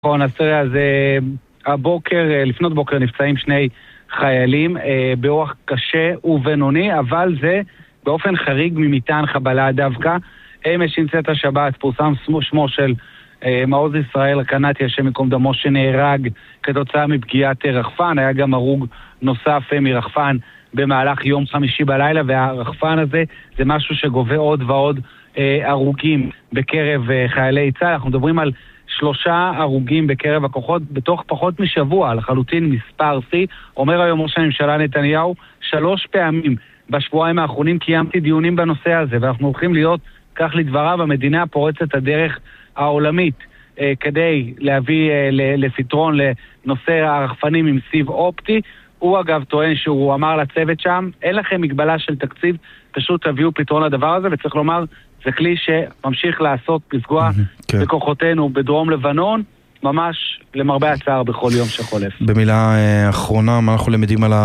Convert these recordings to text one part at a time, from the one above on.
נכון, אז הבוקר, לפנות בוקר נפצעים שני חיילים באורח קשה ובינוני, אבל זה באופן חריג ממטען חבלה דווקא. אמש צאת השבת פורסם שמו של מעוז ישראל הקנתי, השם יקום דמו, שנהרג כתוצאה מפגיעת רחפן. היה גם הרוג נוסף מרחפן במהלך יום חמישי בלילה, והרחפן הזה זה משהו שגובה עוד ועוד הרוגים בקרב חיילי צה"ל. אנחנו מדברים על 3 הרוגים בקרב הכוחות בתוך פחות משבוע, לחלוטין מספר C. אומר היום ראש הממשלה נתניהו, 3 פעמים בשבועיים האחרונים קיימתי דיונים בנושא הזה, ואנחנו הולכים להיות, כך לדבריו, המדינה פורצת הדרך העולמית כדי להביא לפתרון לנושא הרחפנים עם סיב אופטי. הוא אגב טוען שהוא אמר לצוות שם, אין לכם מגבלה של תקציב, פשוט תביאו פתרון לדבר הזה, וצריך לומר, זה כלי שממשיך לעשות פסגוע בכוחותינו בדרום לבנון, ממש למרבה הצער בכל יום שחולף. במילה אחרונה, מה אנחנו למדים על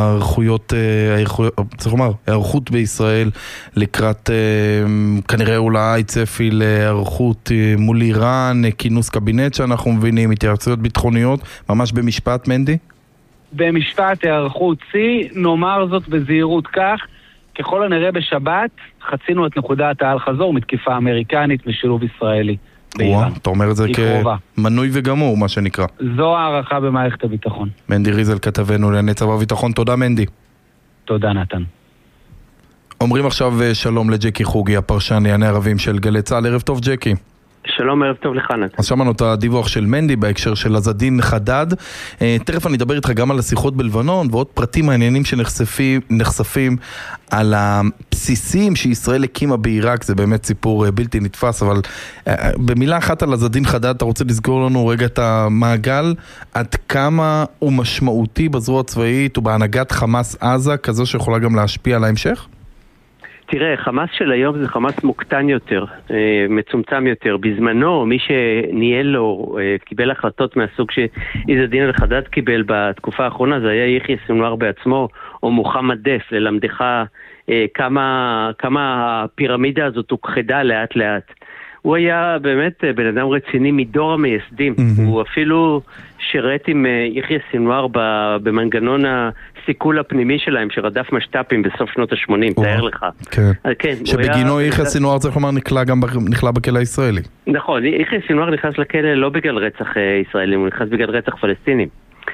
צריך לומר, הערכות בישראל לקראת כנראה אולי צפי לערכות מול איראן, כינוס קבינט שאנחנו מבינים, התייעצויות ביטחוניות, ממש במשפט, מנדי? במשפט הערכות C, נאמר זאת בזהירות כך, ככל הנראה בשבת חצינו את נקודת האל חזור, מתקיפה אמריקנית משילוב ישראלי באיראן. אתה אומר את זה כמנוי וגמור, מה שנקרא. זו הערכה במערכת הביטחון. מנדי ריזל כתבנו לענייני צבא וביטחון, תודה מנדי. תודה נתן. אומרים עכשיו שלום לג'קי חוגי, הפרשן לענייני ערבים של גלי צה"ל. ערב טוב ג'קי. שלום, ערב טוב לך נתן. אז שמענו את הדיווח של מנדי בהקשר של עז-א-דין חדד. תכף אני אדבר איתך גם על השיחות בלבנון ועוד פרטים מעניינים שנחשפים על הבסיסים שישראל הקימה בעיראק. זה באמת סיפור בלתי נתפס, אבל במילה אחת על עז-א-דין חדד, אתה רוצה לסגור לנו רגע את המעגל, עד כמה הוא משמעותי בזרוע הצבאית ובהנהגת חמאס עזה, כזו שיכולה גם להשפיע על ההמשך? תראה, חמאס של היום זה חמאס מוקטן יותר, מצומצם יותר. בזמנו, מי שניהל לו, קיבל החלטות מהסוג שעז-א-דין אל-חדד קיבל בתקופה האחרונה, זה היה יחיא סנואר בעצמו, או מוחמד דף, ללמדך כמה הפירמידה הזאת הוכחדה לאט לאט. הוא היה באמת בן אדם רציני מדור המייסדים. הוא אפילו שירת עם יחיא סנואר במנגנון הסיכול הפנימי שלהם, שרדף משטפים בסוף שנות ה-80, תאר לך. כן. שבגינו יחיא סנואר צריך לומר נכלא בכלא הישראלי. נכון, יחיא סנואר נכנס לכלא לא בגלל רצח ישראלים, הוא נכנס בגלל רצח פלסטינים.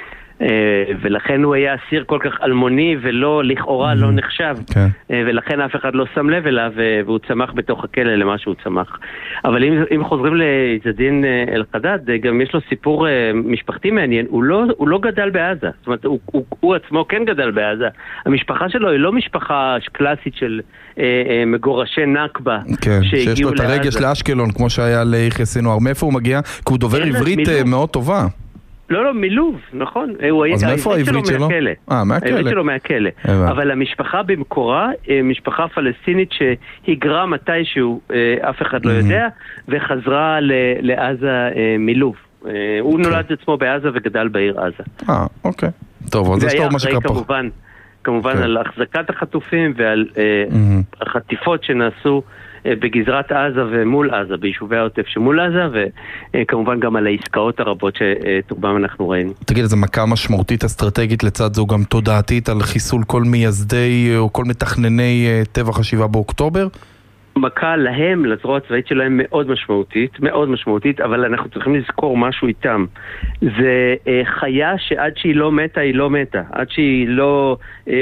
ולכן הוא היה אסיר כל כך אלמוני ולא, לכאורה לא נחשב, ולכן אף אחד לא שם לב אליו, והוא צמח בתוך הכלא למה שהוא צמח. אבל אם חוזרים לעז-א-דין אל-חדד, גם יש לו סיפור משפחתי מעניין. הוא לא גדל בעזה, זאת אומרת, הוא עצמו כן גדל בעזה. המשפחה שלו היא לא משפחה קלאסית של מגורשי נקבה, שיש לו את הרגש לאשקלון כמו שהיה ליחיא סנואר. מאיפה הוא מגיע? כי הוא דובר עברית מאוד טובה. לא, מילוב, נכון. אז מאיפה העברית שלו? העברית שלו מהכלא. אבל המשפחה במקורה, משפחה פלסטינית שהיגרה מתישהו, אף אחד לא יודע, וחזרה לעזה מילוב. הוא נולד עצמו בעזה וגדל בעיר עזה. אוקיי. טוב, אז יש טוב מה שקרה. כמובן על החזקת החטופים ועל החטיפות שנעשו בגזרת עזה ומול עזה, ביישובי העוטף שמול עזה, וכמובן גם על העסקאות הרבות שתורבם אנחנו ראינו. תגיד, איזה מכה משמעותית אסטרטגית לצד זו גם תודעתית על חיסול כל מייסדי או כל מתכנני טבח 7 באוקטובר? מכה להם, לזרוע הצבאית שלהם מאוד משמעותית, אבל אנחנו צריכים לזכור משהו איתם. זה חיה שעד שהיא לא מתה, היא לא מתה. עד שהיא לא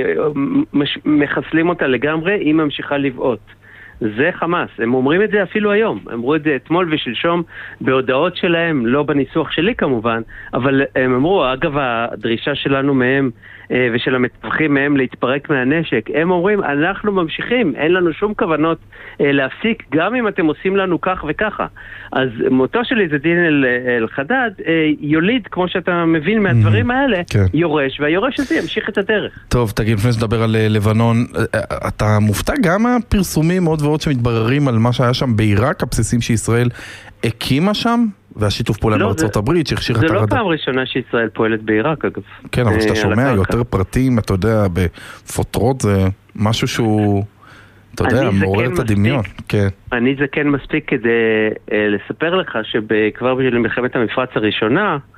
מחסלים אותה לגמרי, היא ממשיכה לבעוט. זה חמאס, הם אומרים את זה אפילו היום, הם אמרו את זה אתמול ושלשום בהודעות שלהם, לא בניסוח שלי כמובן, אבל הם אמרו, אגב הדרישה שלנו מהם ושל המתווכים מהם להתפרק מהנשק, הם אומרים, אנחנו ממשיכים, אין לנו שום כוונות להפסיק, גם אם אתם עושים לנו כך וככה. אז מותו של עז-א-דין אל-חדד יוליד, כמו שאתה מבין מהדברים האלה, יורש, והיורש הזה ימשיך את הדרך. טוב, תגיד, לפני שדבר על לבנון, אתה מופתע גם הפרסומים מאוד ועוד שמתבררים על מה שהיה שם בעיראק, הבסיסים שישראל הקימה שם? והשיתוף פעולה בארצות הברית שהכשיר את זה לא פעם ראשונה שישראל פועלת בעיראק, אגב. כן, אבל שאתה שומע יותר פרטים, אתה יודע, בפוטרות זה משהו שהוא אתה יודע, מעורר את הדמיון. אני זקן מספיק כדי לספר לך שכבר בשביל מלחמת המפרץ הראשונה,